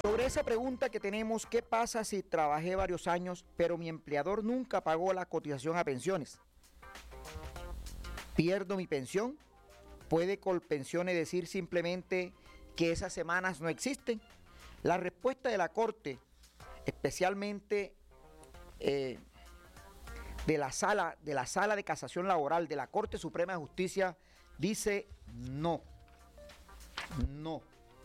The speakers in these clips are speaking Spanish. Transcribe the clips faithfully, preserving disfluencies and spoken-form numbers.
Sobre esa pregunta que tenemos, ¿qué pasa si trabajé varios años, pero mi empleador nunca pagó la cotización a pensiones? ¿Pierdo mi pensión? ¿Puede Colpensiones decir simplemente que esas semanas no existen? La respuesta de la Corte, especialmente eh, de la sala, de la Sala de Casación Laboral de la Corte Suprema de Justicia, dice no. No.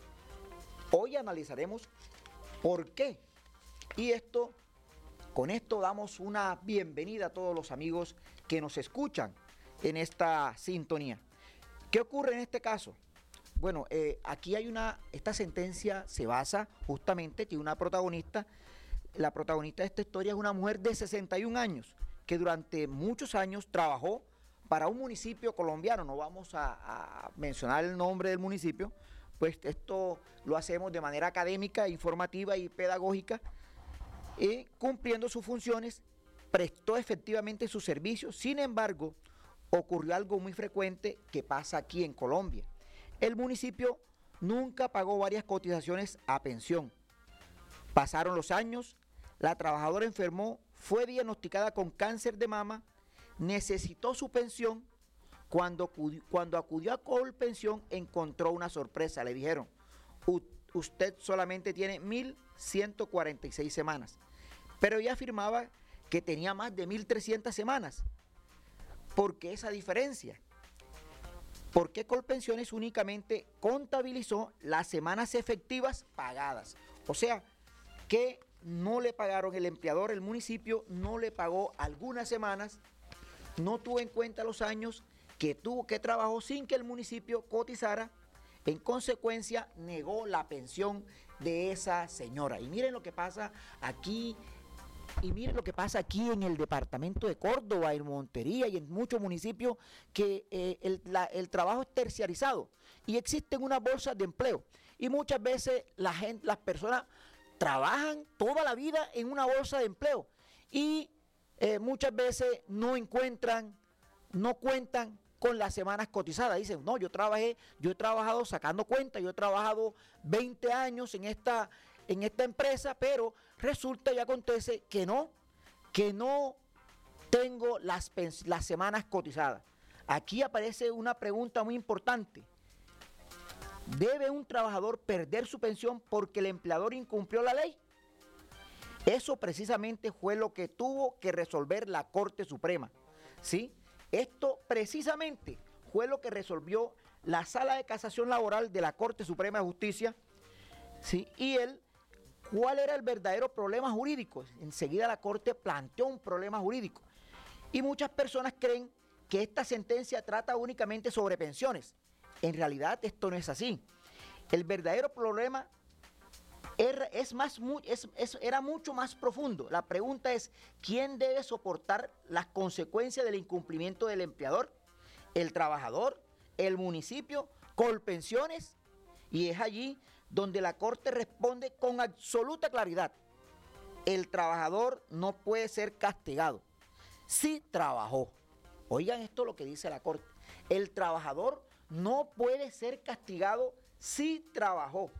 Hoy analizaremos por qué. Y esto, con esto damos una bienvenida a todos los amigos que nos escuchan en esta sintonía. ¿Qué ocurre en este caso? Bueno, eh, aquí hay una, esta sentencia se basa justamente que una protagonista, la protagonista de esta historia es una mujer de sesenta y un años, que durante muchos años trabajó para un municipio colombiano. No vamos a, a mencionar el nombre del municipio, pues esto lo hacemos de manera académica, informativa y pedagógica, y cumpliendo sus funciones, prestó efectivamente sus servicios. Sin embargo, ocurrió algo muy frecuente que pasa aquí en Colombia. El municipio nunca pagó varias cotizaciones a pensión. Pasaron los años, la trabajadora enfermó, fue diagnosticada con cáncer de mama, necesitó su pensión. Cuando acudió, cuando acudió a Colpensión encontró una sorpresa. Le dijeron, usted solamente tiene mil ciento cuarenta y seis semanas. Pero ella afirmaba que tenía más de mil trescientas semanas. ¿Por qué esa diferencia? Porque Colpensiones únicamente contabilizó las semanas efectivas pagadas. O sea, que no le pagaron el empleador, el municipio no le pagó algunas semanas, no tuvo en cuenta los años que tuvo que trabajó sin que el municipio cotizara. En consecuencia, negó la pensión de esa señora. Y miren lo que pasa aquí, y miren lo que pasa aquí en el departamento de Córdoba, en Montería y en muchos municipios, que eh, el, la, el trabajo es terciarizado y existen unas bolsas de empleo. Y muchas veces la gente, las personas trabajan toda la vida en una bolsa de empleo y eh, muchas veces no encuentran, no cuentan con las semanas cotizadas. Dicen, no, yo trabajé, yo he trabajado sacando cuentas, yo he trabajado veinte años en esta, en esta empresa, pero resulta y acontece que no, que no tengo las, las semanas cotizadas. Aquí aparece una pregunta muy importante. ¿Debe un trabajador perder su pensión porque el empleador incumplió la ley? Eso precisamente fue lo que tuvo que resolver la Corte Suprema, ¿sí? Esto precisamente fue lo que resolvió la Sala de Casación Laboral de la Corte Suprema de Justicia, ¿sí? Y él, ¿cuál era el verdadero problema jurídico? Enseguida la Corte planteó un problema jurídico. Y muchas personas creen que esta sentencia trata únicamente sobre pensiones. En realidad esto no es así. El verdadero problema era, es más, es, es, era mucho más profundo. La pregunta es, ¿quién debe soportar las consecuencias del incumplimiento del empleador? ¿El trabajador? ¿El municipio? ¿Colpensiones? Y es allí donde la Corte responde con absoluta claridad. El trabajador no puede ser castigado si trabajó. Oigan esto lo que dice la Corte. El trabajador no puede ser castigado si trabajó.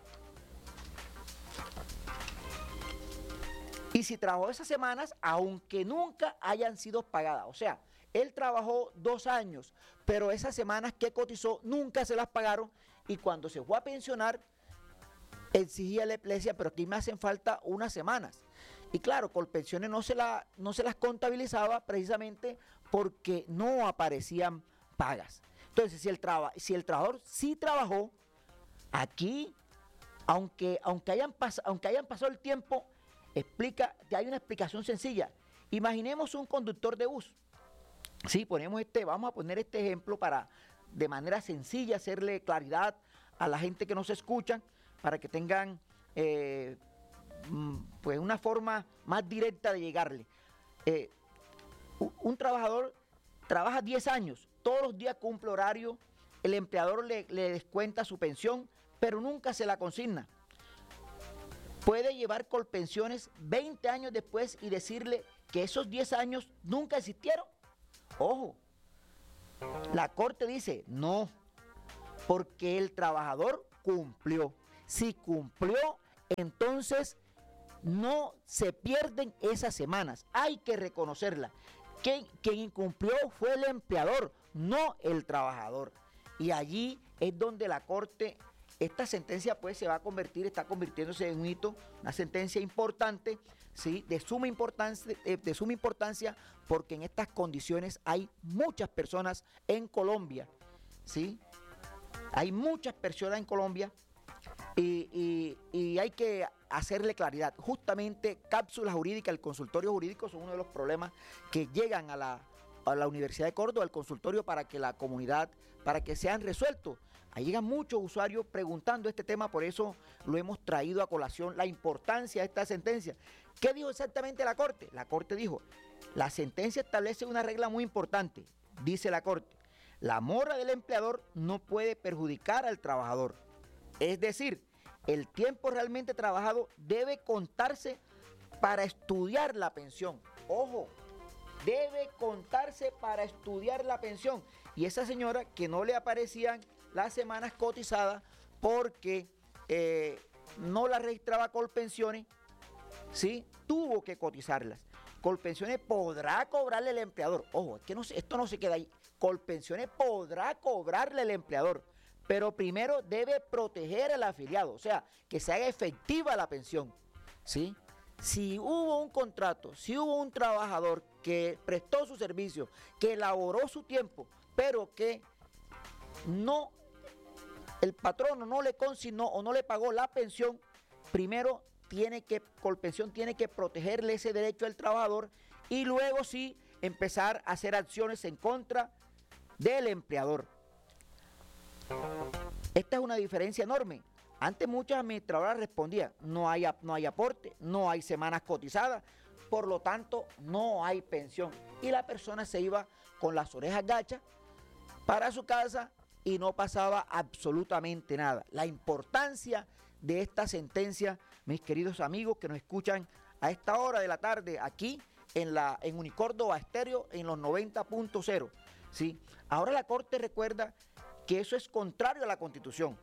Y si trabajó esas semanas, aunque nunca hayan sido pagadas. O sea, él trabajó dos años, pero esas semanas que cotizó nunca se las pagaron. Y cuando se fue a pensionar, exigía la iglesia, pero aquí me hacen falta unas semanas. Y claro, Colpensiones no se, la, no se las contabilizaba precisamente porque no aparecían pagas. Entonces, si el, traba, si el trabajador sí trabajó, aquí, aunque, aunque, hayan pas, aunque hayan pasado el tiempo, explica, hay una explicación sencilla. Imaginemos un conductor de bus. Sí, ponemos este, vamos a poner este ejemplo para de manera sencilla hacerle claridad a la gente que nos escucha, para que tengan eh, pues una forma más directa de llegarle. Eh, un trabajador trabaja diez años, todos los días cumple horario, el empleador le, le descuenta su pensión, pero nunca se la consigna. Puede llevar Colpensiones veinte años después y decirle que esos diez años nunca existieron. Ojo, la Corte dice no, porque el trabajador cumplió. Si cumplió, entonces no se pierden esas semanas. Hay que reconocerla. Quien, quien incumplió fue el empleador, no el trabajador. Y allí es donde la Corte, esta sentencia pues se va a convertir, está convirtiéndose en un hito, una sentencia importante, ¿sí? de, suma importancia, de, de suma importancia, porque en estas condiciones hay muchas personas en Colombia, ¿sí? Hay muchas personas en Colombia y, y, y hay que hacerle claridad. Justamente cápsulas jurídicas, el consultorio jurídico son uno de los problemas que llegan a la, a la Universidad de Córdoba, al consultorio, para que la comunidad, para que sean resueltos. Ahí llegan muchos usuarios preguntando este tema, por eso lo hemos traído a colación, la importancia de esta sentencia. ¿Qué dijo exactamente la Corte? La Corte dijo, la sentencia establece una regla muy importante, dice la Corte. La mora del empleador no puede perjudicar al trabajador. Es decir, el tiempo realmente trabajado debe contarse para estudiar la pensión. Ojo, debe contarse para estudiar la pensión. Y esa señora que no le aparecían las semanas cotizadas porque eh, no la registraba Colpensiones, ¿sí? Tuvo que cotizarlas. Colpensiones podrá cobrarle el empleador. Ojo, es que no, esto no se queda ahí. Colpensiones podrá cobrarle el empleador, pero primero debe proteger al afiliado, o sea, que se haga efectiva la pensión, ¿sí? Si hubo un contrato, si hubo un trabajador que prestó su servicio, que elaboró su tiempo, pero que no, el patrono no le consignó o no le pagó la pensión, primero tiene que, Colpensión tiene que protegerle ese derecho al trabajador y luego sí empezar a hacer acciones en contra del empleador. Esta es una diferencia enorme. Antes muchas administradoras respondían, no hay, no hay aporte, no hay semanas cotizadas, por lo tanto no hay pensión. Y la persona se iba con las orejas gachas para su casa y no pasaba absolutamente nada. La importancia de esta sentencia, mis queridos amigos que nos escuchan a esta hora de la tarde aquí en, la, en Unicórdoba Estéreo en los noventa punto cero. ¿Sí? Ahora la Corte recuerda que eso es contrario a la Constitución.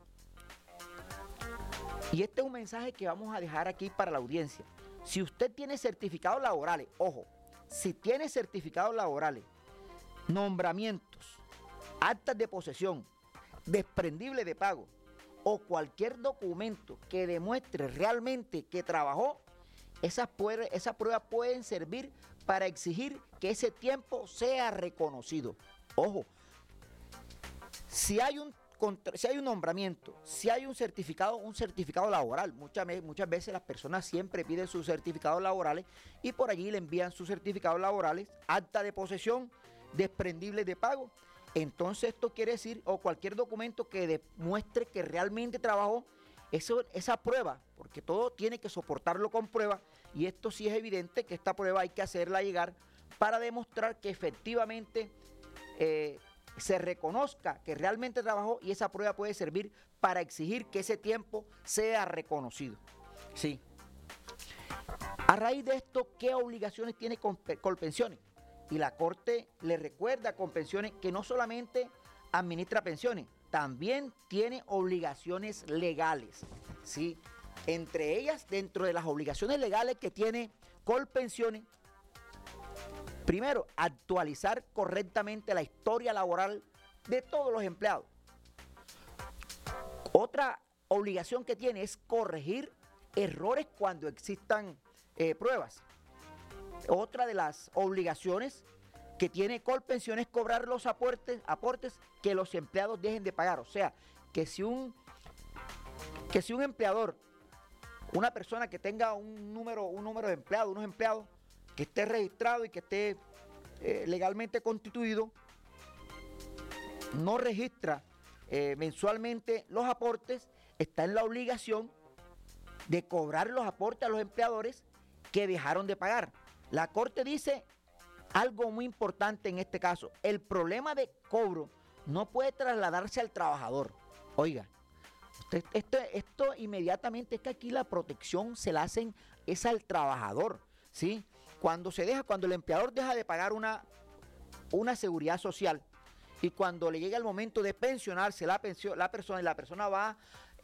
Y este es un mensaje que vamos a dejar aquí para la audiencia. Si usted tiene certificados laborales, ojo, si tiene certificados laborales, nombramientos, actas de posesión, desprendible de pago o cualquier documento que demuestre realmente que trabajó, esas, puede, esas pruebas pueden servir para exigir que ese tiempo sea reconocido. Ojo, si hay un, si hay un nombramiento, si hay un certificado, un certificado laboral, muchas, muchas veces las personas siempre piden sus certificados laborales y por allí le envían sus certificados laborales, acta de posesión, desprendible de pago. Entonces esto quiere decir, o cualquier documento que demuestre que realmente trabajó, eso, esa prueba, porque todo tiene que soportarlo con prueba, y esto sí es evidente que esta prueba hay que hacerla llegar para demostrar que efectivamente eh, se reconozca que realmente trabajó, y esa prueba puede servir para exigir que ese tiempo sea reconocido. Sí. A raíz de esto, ¿qué obligaciones tiene Colpensiones? Y la Corte le recuerda a Colpensiones que no solamente administra pensiones, también tiene obligaciones legales, ¿sí? Entre ellas, dentro de las obligaciones legales que tiene Colpensiones, primero, actualizar correctamente la historia laboral de todos los empleados. Otra obligación que tiene es corregir errores cuando existan eh, pruebas. Otra de las obligaciones que tiene Colpensiones es cobrar los aportes, aportes que los empleados dejen de pagar. O sea, que si un, que si un empleador, una persona que tenga un número, un número de empleados, unos empleados, que esté registrado y que esté eh, legalmente constituido, no registra eh, mensualmente los aportes, está en la obligación de cobrar los aportes a los empleadores que dejaron de pagar. La Corte dice algo muy importante en este caso: el problema de cobro no puede trasladarse al trabajador. Oiga, esto, esto inmediatamente es que aquí la protección se la hacen es al trabajador, ¿sí? Cuando se deja, cuando el empleador deja de pagar una, una seguridad social y cuando le llega el momento de pensionarse la, pensión, la persona y la persona va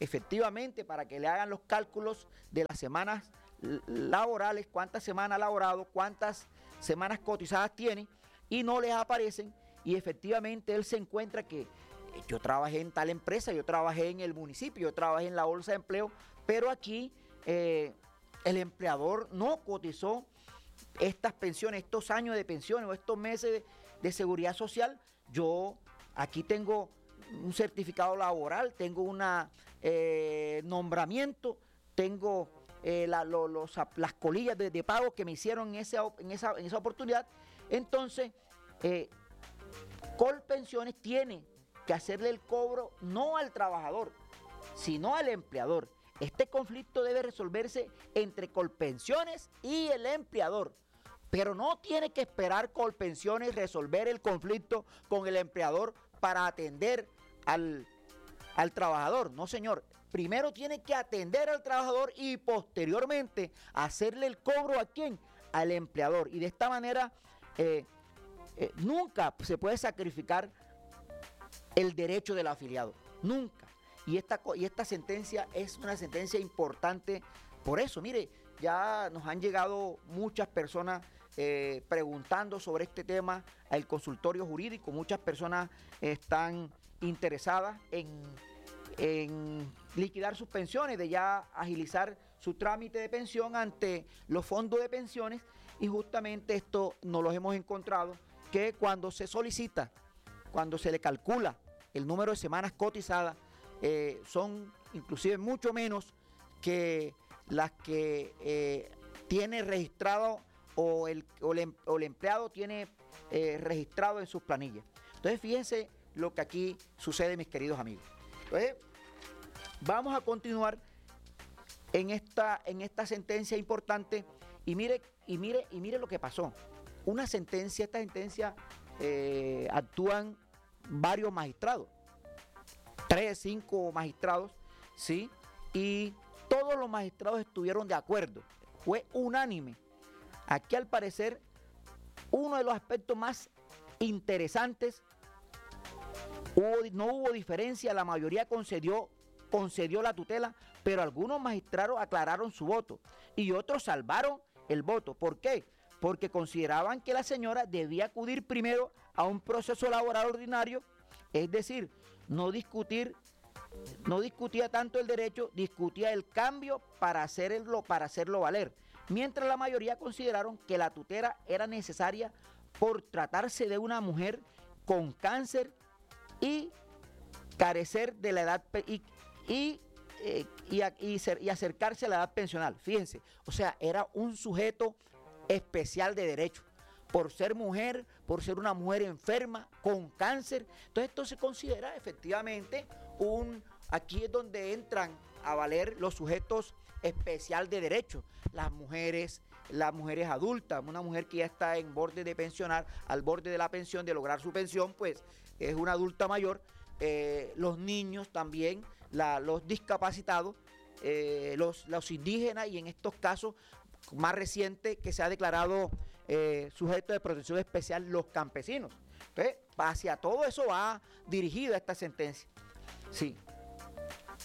efectivamente, para que le hagan los cálculos de las semanas laborales, cuántas semanas ha laborado, cuántas semanas cotizadas tiene, y no les aparecen, y efectivamente él se encuentra que yo trabajé en tal empresa, yo trabajé en el municipio, yo trabajé en la bolsa de empleo, pero aquí eh, el empleador no cotizó estas pensiones, estos años de pensiones o estos meses de, de seguridad social. Yo aquí tengo un certificado laboral, tengo un eh, nombramiento, tengo eh, la, lo, los, las colillas de, de pago que me hicieron en, ese, en, esa, en esa oportunidad. Entonces, eh, Colpensiones tiene que hacerle el cobro no al trabajador, sino al empleador. Este conflicto debe resolverse entre Colpensiones y el empleador, pero no tiene que esperar Colpensiones resolver el conflicto con el empleador para atender al, al trabajador. No, señor. Primero tiene que atender al trabajador y posteriormente hacerle el cobro ¿a quién? Al empleador. Y de esta manera eh, eh, nunca se puede sacrificar el derecho del afiliado. Nunca. Y esta, y esta sentencia es una sentencia importante por eso. Mire, ya nos han llegado muchas personas eh, preguntando sobre este tema al consultorio jurídico. Muchas personas están interesadas en, en liquidar sus pensiones, de ya agilizar su trámite de pensión ante los fondos de pensiones, y justamente esto nos lo hemos encontrado, que cuando se solicita, cuando se le calcula el número de semanas cotizadas, eh, son inclusive mucho menos que las que eh, tiene registrado o el, o el, o el empleado tiene eh, registrado en sus planillas. Entonces, fíjense lo que aquí sucede, mis queridos amigos. Entonces, vamos a continuar en esta, en esta sentencia importante, y mire, y mire, y mire lo que pasó. Una sentencia, esta sentencia eh, actúan varios magistrados, tres, cinco magistrados, ¿sí? Y todos los magistrados estuvieron de acuerdo, fue unánime. Aquí, al parecer, uno de los aspectos más interesantes, hubo, no hubo diferencia, la mayoría concedió, concedió la tutela, pero algunos magistrados aclararon su voto y otros salvaron el voto. ¿Por qué? Porque consideraban que la señora debía acudir primero a un proceso laboral ordinario, es decir, no discutir, no discutía tanto el derecho, discutía el cambio para hacerlo, para hacerlo valer. Mientras la mayoría consideraron que la tutela era necesaria por tratarse de una mujer con cáncer y carecer de la edad y, y, eh, y, y, y acercarse a la edad pensional. Fíjense, o sea, era un sujeto especial de derecho por ser mujer, por ser una mujer enferma con cáncer. Entonces esto se considera efectivamente un, aquí es donde entran a valer los sujetos especial de derecho, las mujeres, las mujeres adultas, una mujer que ya está en borde de pensionar, al borde de la pensión, de lograr su pensión, pues es una adulta mayor, eh, los niños también, la, los discapacitados, eh, los, los indígenas, y en estos casos más reciente que se ha declarado eh, sujeto de protección especial, los campesinos. Entonces, hacia todo eso va dirigida esta sentencia. Sí,